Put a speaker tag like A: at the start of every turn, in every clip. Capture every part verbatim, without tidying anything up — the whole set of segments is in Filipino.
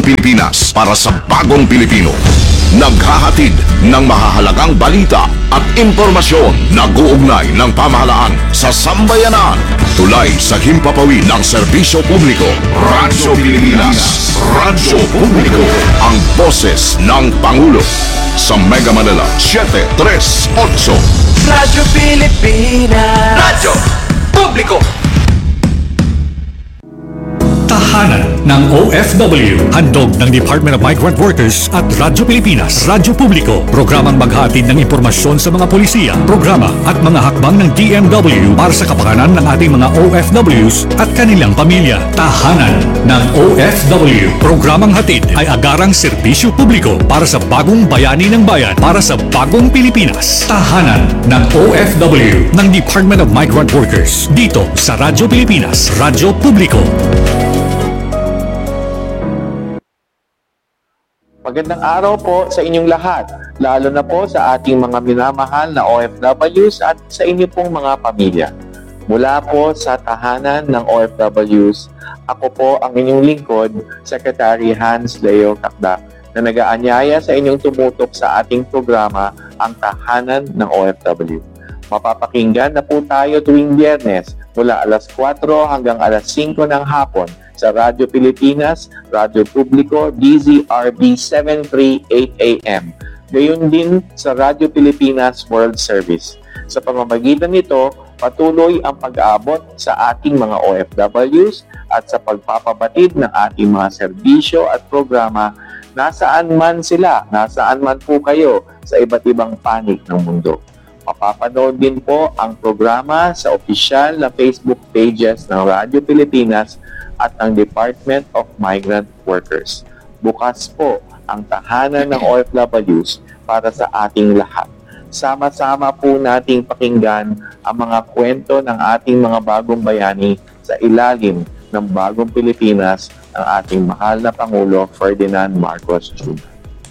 A: Pilipinas para sa bagong Pilipino. Naghahatid ng mahahalagang balita at impormasyon. Nag-uugnay ng pamahalaan sa sambayanan. Tulay sa himpapawid ng serbisyo publiko. Radyo Pilipinas. Radyo Publiko. Ang boses ng Pangulo. Sa Mega Manila, seven three eight.
B: Radyo Pilipinas. Radyo Publiko.
C: Tahanan ng O F W. Handog ng Department of Migrant Workers at Radyo Pilipinas. Radyo Publiko. Programang maghatid ng impormasyon sa mga polisiya, programa at mga hakbang ng D M W para sa kapakanan ng ating mga O F Ws at kanilang pamilya. Tahanan ng O F W. Programang hatid ay agarang serbisyo publiko para sa bagong bayani ng bayan, para sa bagong Pilipinas. Tahanan ng O F W ng Department of Migrant Workers. Dito sa Radyo Pilipinas. Radyo Publiko.
D: Magandang araw po sa inyong lahat, lalo na po sa ating mga minamahal na O F Ws at sa inyo pong mga pamilya. Mula po sa tahanan ng O F Ws, ako po ang inyong lingkod, Secretary Hans Leo Cacdac, na nag-aanyaya sa inyong tumutok sa ating programa, ang Tahanan ng O F W. Mapapakinggan na po tayo tuwing Biyernes mula alas kwatro hanggang alas singko ng hapon sa Radyo Pilipinas, Radyo Publiko, D Z R B seven thirty-eight A M. Gayon din sa Radyo Pilipinas World Service. Sa pamamagitan nito, patuloy ang pag-aabot sa ating mga O F Ws at sa pagpapabatid ng ating mga serbisyo at programa nasaan man sila, nasaan man po kayo sa iba't ibang panig ng mundo. Mapapanood din po ang programa sa opisyal na Facebook pages ng Radyo Pilipinas at ng Department of Migrant Workers. Bukas po ang tahanan ng O F Ws para sa ating lahat. Sama-sama po nating pakinggan ang mga kwento ng ating mga bagong bayani sa ilalim ng bagong Pilipinas ng ating mahal na Pangulo Ferdinand Marcos Junior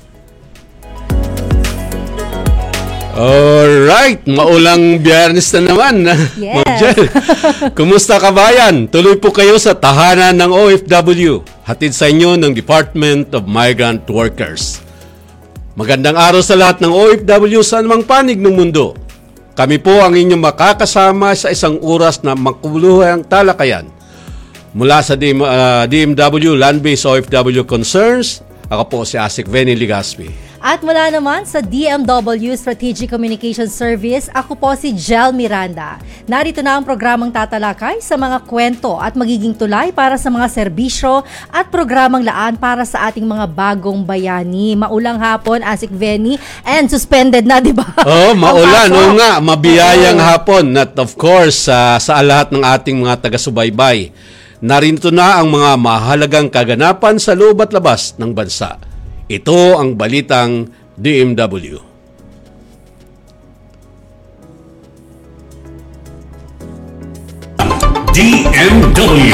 E: Alright, maulang Biyernes na naman.
F: Yes.
E: Kumusta kabayan? Tuloy po kayo sa tahanan ng O F W. Hatid sa inyo ng Department of Migrant Workers. Magandang araw sa lahat ng O F W sa anumang panig ng mundo. Kami po ang inyong makakasama sa isang oras na makuluhang talakayan. Mula sa D M, uh, D M W Land-Based O F W Concerns, ako po si Asik Venny Ligaspi.
F: At mula naman sa D M W Strategic Communication Service, ako po si Jel Miranda. Narito na ang programang tatalakay sa mga kwento at magiging tulay para sa mga serbisyo at programang laan para sa ating mga bagong bayani. Maulang hapon, Asik Venny, and suspended na, di ba?
E: Oh, maulan. Oo nga, mabiyayang hapon. At of course, uh, sa lahat ng ating mga taga-subaybay, narito na ang mga mahalagang kaganapan sa loob at labas ng bansa. Ito ang balitang D M W.
C: D M W.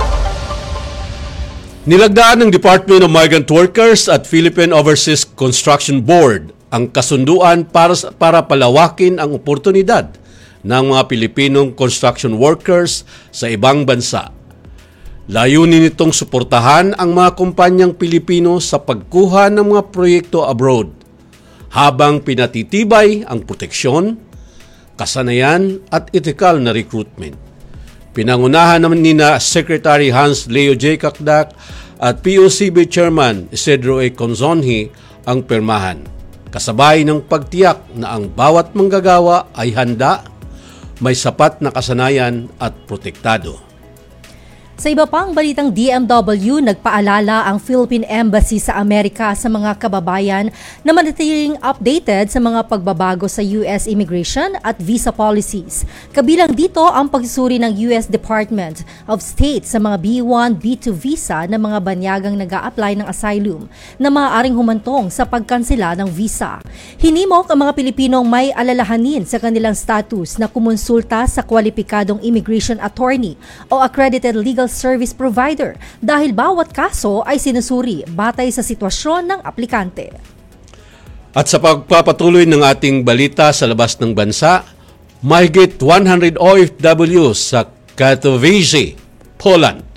E: Nilagdaan ng Department of Migrant Workers at Philippine Overseas Construction Board ang kasunduan para, para palawakin ang oportunidad ng mga Pilipinong construction workers sa ibang bansa. Layunin nitong suportahan ang mga kumpanyang Pilipino sa pagkuha ng mga proyekto abroad habang pinatitibay ang proteksyon, kasanayan at ethical na recruitment. Pinangunahan naman ni na Secretary Hans Leo J. Cacdac at P O C B Chairman Isidro A. Conzonhi ang pirmahan, kasabay ng pagtiyak na ang bawat manggagawa ay handa, may sapat na kasanayan at protektado.
F: Sa iba pang balitang D M W, nagpaalala ang Philippine Embassy sa Amerika sa mga kababayan na manatiling updated sa mga pagbabago sa U S immigration at visa policies. Kabilang dito ang pagsusuri ng U S Department of State sa mga B one, B two visa ng mga banyagang nag-a-apply ng asylum na maaaring humantong sa pagkansela ng visa. Hinimok ang mga Pilipinong may alalahanin sa kanilang status na kumonsulta sa kwalipikadong immigration attorney o accredited legal service provider dahil bawat kaso ay sinusuri batay sa sitwasyon ng aplikante.
E: At sa pagpapatuloy ng ating balita sa labas ng bansa, mahigit one hundred O F Ws sa Katowice, Poland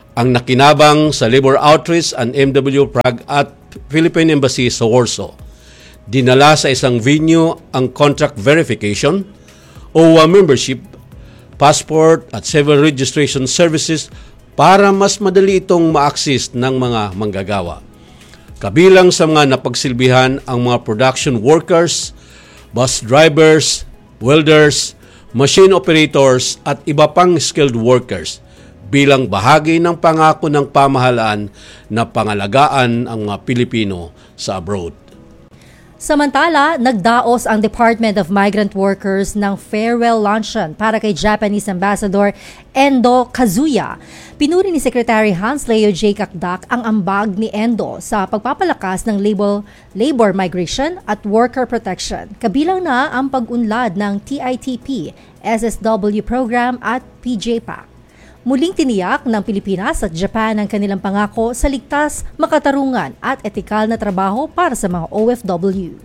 E: ang nakinabang sa Labor Outreach and M W Prague at Philippine Embassy sa Warsaw. Dinala sa isang venue ang contract verification, O W A membership, passport at civil registration services para mas madali itong ma-access ng mga manggagawa. Kabilang sa mga napagsilbihan ang mga production workers, bus drivers, welders, machine operators at iba pang skilled workers bilang bahagi ng pangako ng pamahalaan na pangalagaan ang mga Pilipino sa abroad.
F: Samantala, nagdaos ang Department of Migrant Workers ng farewell luncheon para kay Japanese Ambassador Endo Kazuya. Pinuri ni Secretary Hans Leo J. Kakdak ang ambag ni Endo sa pagpapalakas ng labor, labor migration at worker protection. Kabilang na ang pag-unlad ng T I T P, S S W program at P J P A C. Muling tiniyak ng Pilipinas at Japan ang kanilang pangako sa ligtas, makatarungan at etikal na trabaho para sa mga O F W.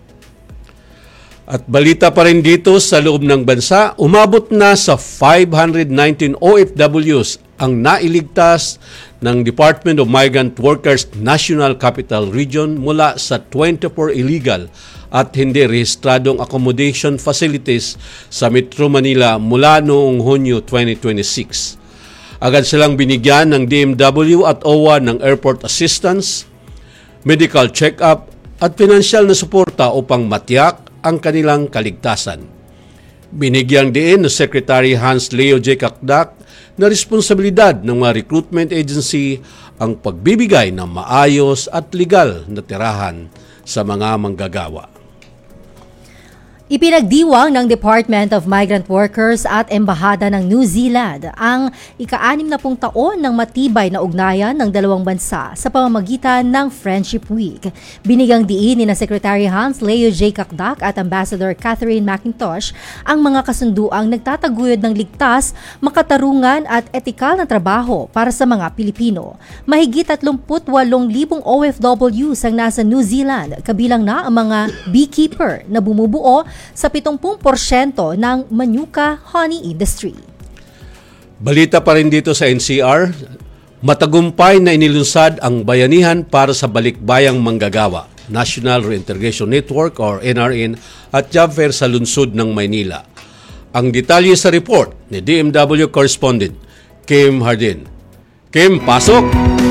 E: At balita pa rin dito sa loob ng bansa, umabot na sa five hundred nineteen O F Ws ang nailigtas ng Department of Migrant Workers National Capital Region mula sa twenty-four illegal at hindi rehistradong accommodation facilities sa Metro Manila mula noong Hunyo twenty twenty-six. Agad silang binigyan ng D M W at O W A ng airport assistance, medical check-up at pinansyal na suporta upang matiyak ang kanilang kaligtasan. Binigyang diin ni Secretary Hans Leo J. Kakdak na responsibilidad ng mga recruitment agency ang pagbibigay ng maayos at legal na tirahan sa mga manggagawa.
F: Ipinagdiwang ng Department of Migrant Workers at Embahada ng New Zealand ang ika-anim na pung taon ng matibay na ugnayan ng dalawang bansa sa pamamagitan ng Friendship Week. Binigyang diin ni na Secretary Hans Leo J. Kakdak at Ambassador Catherine McIntosh ang mga kasunduang nagtataguyod ng ligtas, makatarungan at etikal na trabaho para sa mga Pilipino. Mahigit thirty-eight thousand O F Ws ang nasa New Zealand, kabilang na ang mga beekeeper na bumubuo sa seventy percent ng Manuka honey industry.
E: Balita pa rin dito sa N C R, matagumpay na inilunsad ang Bayanihan para sa Balikbayang Manggagawa, National Reintegration Network or N R N at job fair sa lungsod ng Maynila. Ang detalye sa report ni D M W correspondent Kim Hardin. Kim, pasok!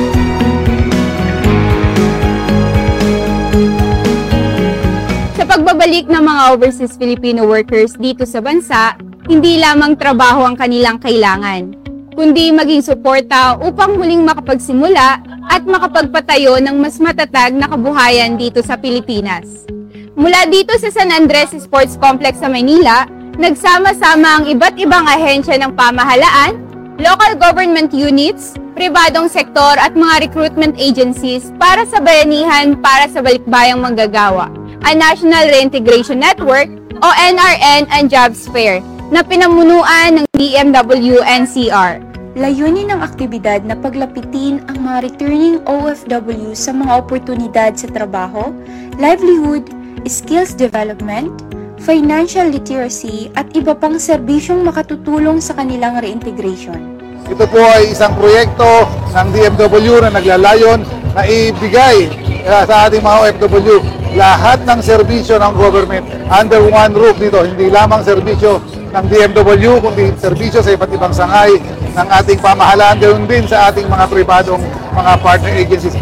G: Pagbabalik ng mga overseas Filipino workers dito sa bansa, hindi lamang trabaho ang kanilang kailangan, kundi maging suporta upang muling makapagsimula at makapagpatayo ng mas matatag na kabuhayan dito sa Pilipinas. Mula dito sa San Andres Sports Complex sa Maynila, nagsama-sama ang iba't ibang ahensya ng pamahalaan, local government units, pribadong sektor at mga recruitment agencies para sa Bayanihan para sa Balikbayang Manggagawa, a National Reintegration Network o N R N and Jobs Fair na pinamunuan ng D M W N C R.
H: Layunin ng aktibidad na paglapitin ang mga returning O F W sa mga oportunidad sa trabaho, livelihood, skills development, financial literacy at iba pang serbisyong makatutulong sa kanilang reintegration.
I: Ito po ay isang proyekto ng D M W na naglalayon na ibigay uh, sa ating mga O F W lahat ng serbisyo ng government under one roof dito. Hindi lamang serbisyo ng D M W, kundi serbisyo sa iba't ibang sangay ng ating pamahalaan, gayon din sa ating mga pribadong mga partner agencies.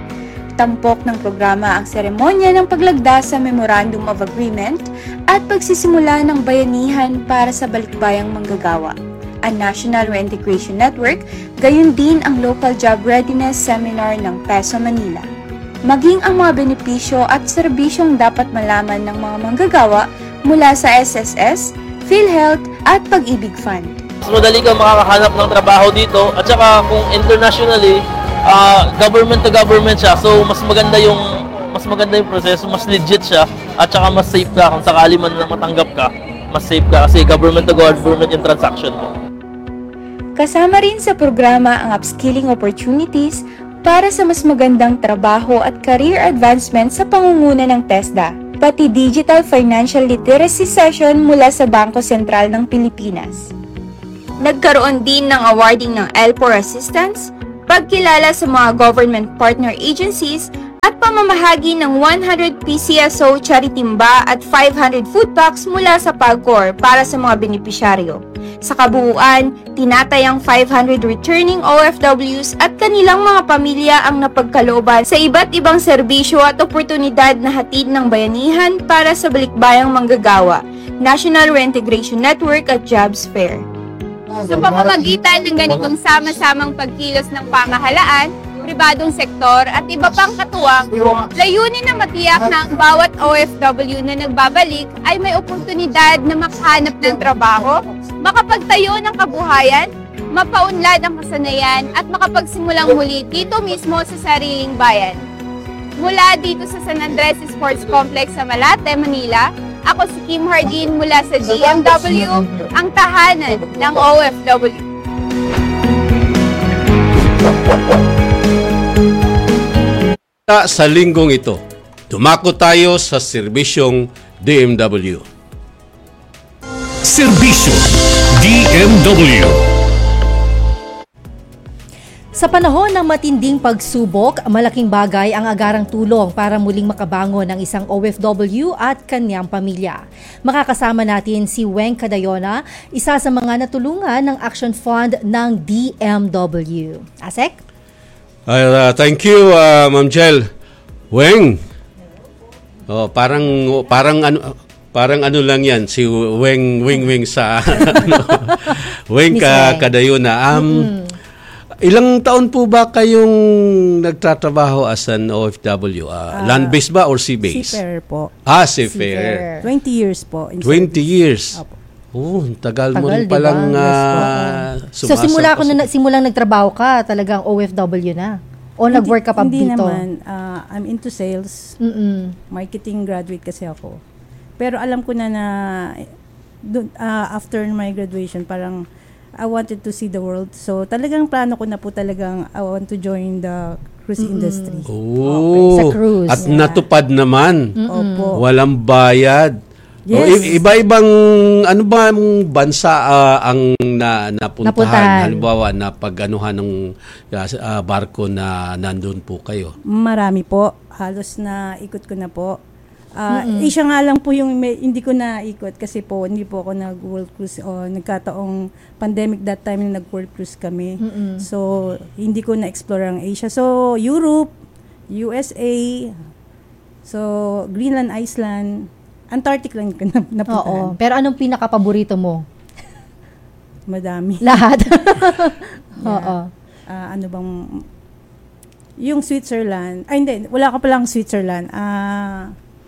H: Tampok ng programa ang seremonya ng paglagda sa Memorandum of Agreement at pagsisimula ng Bayanihan para sa Balikbayang Manggagawa, a National Reintegration Network, gayon din ang Local Job Readiness Seminar ng P E S O Manila. Maging ang mga benepisyo at serbisyong dapat malaman ng mga manggagawa mula sa S S S, PhilHealth at Pag-ibig Fund.
J: Mas madali kang makakahanap ng trabaho dito at saka kung internationally, uh, government to government siya, so mas maganda yung mas maganda yung proseso, mas legit siya at saka mas safe ka kung sakali man na matanggap ka, mas safe ka kasi government to government yung transaction mo.
H: Kasama rin sa programa ang upskilling opportunities para sa mas magandang trabaho at career advancement sa pangunguna ng TESDA, pati Digital Financial Literacy Session mula sa Bangko Sentral ng Pilipinas. Nagkaroon din ng awarding ng L four Assistance, pagkilala sa mga government partner agencies, at pamamahagi ng one hundred P C S O Charitimba at five hundred food packs mula sa PAGCOR para sa mga benepisyaryo. Sa kabuuan, tinatayang five hundred returning O F Ws at kanilang mga pamilya ang napagkalooban sa iba't ibang serbisyo at oportunidad na hatid ng bayanihan para sa balikbayang manggagawa, National Reintegration Network at Jobs Fair.
G: Sa pamamagitan ng ganitong sama-samang pagkilos ng pamahalaan, pribadong sektor at iba pang katuwang, layunin na matiyak na ang bawat O F W na nagbabalik ay may oportunidad na makahanap ng trabaho, makapagtayo ng kabuhayan, mapaunlad ang kasanayan at makapagsimulang muli dito mismo sa sariling bayan. Mula dito sa San Andres Sports Complex sa Malate, Manila, ako si Kim Hardin mula sa D M W, ang tahanan ng O F W.
E: Sa linggong ito, dumako tayo sa serbisyong D M W.
C: Serbisyo D M W.
F: Sa panahon ng matinding pagsubok, malaking bagay ang agarang tulong para muling makabangon ng isang O F W at kanyang pamilya. Makakasama natin si Weng Cadayona, isa sa mga natulungan ng Action Fund ng D M W. Asek?
E: Uh, thank you, uh, Ma'am Jel. Weng. Oh, parang parang ano parang ano lang 'yan si Weng Weng Weng sa ano. Weng ka Cadayona. Um mm-hmm. Ilang taon po ba kayong nagtatrabaho as an O F W? Uh, uh, land-based ba or sea-based?
K: Seafarer po.
E: Ah, seafarer.
K: twenty years po.
E: twenty years.
K: Opo.
E: Oh, tagal, tagal mo rin
F: diba?
E: palang
F: uh, yes, so simula ko na simulang nagtrabaho ka, talagang O F W na. O hindi, nag-work ka pa
K: hindi
F: dito?
K: Hindi naman. Uh, I'm into sales.
F: Mm-mm.
K: Marketing graduate kasi ako. Pero alam ko na na uh, after my graduation, parang I wanted to see the world. So talagang plano ko na po talagang I want to join the cruise mm-hmm. industry.
E: Oh,
F: okay. Sa cruise.
E: At
F: yeah.
E: natupad naman.
K: Opo.
E: Walang bayad.
K: Yes.
E: O, iba-ibang ano ba ang bansa uh, ang na, napuntahan?
F: Napuntahan.
E: Halimbawa na pag-anuhan ng uh, barko na nandun po kayo.
K: Marami po. Halos na ikot ko na po. Uh, mm-hmm. Isya nga lang po yung may, hindi ko na ikot kasi po hindi po ako nag-world cruise o nagkataong pandemic that time na nag-world cruise kami.
F: Mm-hmm.
K: So, hindi ko na-explore ang Asia. So, Europe, U S A, so Greenland, Iceland, Antarctic lang ko na, napuntahan.
F: Oo. Pero anong pinaka-paborito mo?
K: Madami.
F: Lahat?
K: yeah.
F: Oo.
K: Uh, ano bang... Yung Switzerland... Ay, hindi. Wala ka palang Switzerland. Ah... Uh,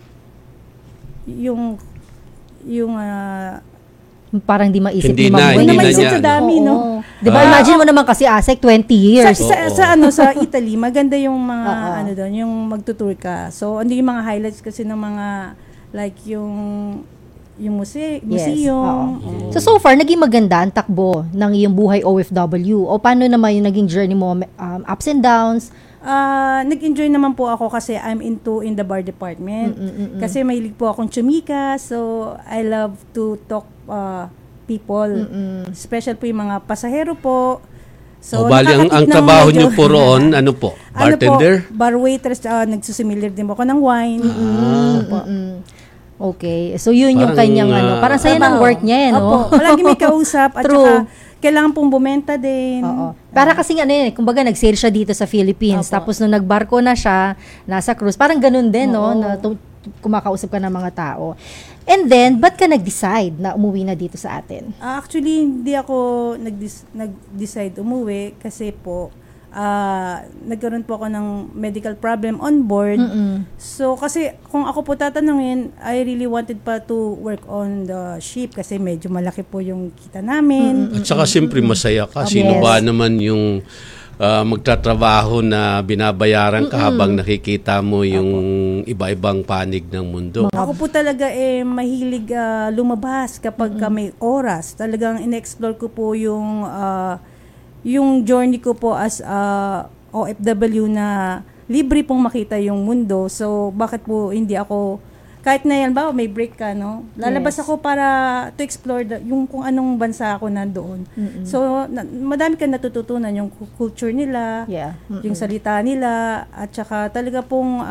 K: yung... Yung... Uh,
F: parang di maisip
E: hindi
F: ni
E: na,
F: Ma'am.
E: hindi na
K: maisip
E: niya.
K: sa dami,
F: Oo.
K: no?
F: Diba,
E: Ah.
F: imagine mo naman kasi, Asek, twenty years.
K: Sa, sa, sa ano sa Italy, maganda yung mga
F: Oo.
K: ano doon, yung magtutour ka. So, ano yung mga highlights kasi ng mga like yung yung muse- museum.
F: Yes. So, so far, naging maganda ang takbo ng iyong buhay O F W. O paano naman yung naging journey mo, um, ups and downs?
K: Uh, nag-enjoy naman po ako kasi I'm into in the bar department.
F: Mm-mm-mm.
K: Kasi mahilig po akong chumika. So, I love to talk uh, people.
F: Mm-mm.
K: Special po yung mga pasahero po.
E: So, o bali, ang, ang trabaho nyo po roon, ano po? Bartender?
K: Ano po, bar waitress, uh, nagsusimilir din po ako ng wine.
F: Ah.
K: Opo.
F: Okay. So, yun yung
E: Parang,
F: kanyang
E: uh,
F: ano. Parang saya ng work niya, eh, no?
K: Opo. Palagi may kausap. At
F: True.
K: saka, kailangan pong bumenta din.
F: Oo. Para kasi ano yun, kumbaga nag-sail siya dito sa Philippines.
K: Opo.
F: Tapos nung nagbarko na siya, nasa cruise. Parang ganun din, no?
K: Oo.
F: Na tu- kumakausap ka ng mga tao. And then, ba't ka nag-decide na umuwi na dito sa atin?
K: Uh, actually, hindi ako nag-dis- nag-decide umuwi kasi po, uh, nagkaroon po ako ng medical problem on board.
F: Mm-mm.
K: So, kasi kung ako po tatanungin, I really wanted pa to work on the ship kasi medyo malaki po yung kita namin.
E: At saka siyempre masaya ka. Sino
F: Yes.
E: ba naman yung uh, magtatrabaho na binabayaran ka habang nakikita mo yung iba-ibang panig ng mundo?
K: Ako po talaga eh mahilig ah, lumabas kapag ka may oras. Talagang in-explore ko po yung ah, yung journey ko po as ah, O F W na libre pong makita yung mundo. So bakit po hindi ako kahit na yan ba may break ka, no? Lalabas
F: Yes.
K: ako para to explore the, yung kung anong bansa ako nandoon.
F: Mm-mm.
K: So na, madami kang natututunan yung cu- culture nila,
F: Yeah.
K: yung salita nila, at saka talaga pong